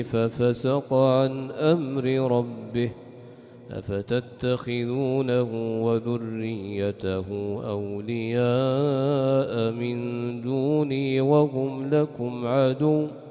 ففسق عن أمر ربه أفتتخذونه وذريته أولياء من دوني وهم لكم عدو